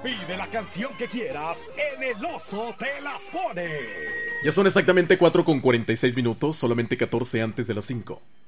Pide la canción que quieras en El Oso Te Las Pone. Ya son exactamente 4:46 minutos, solamente 14 antes de las 5.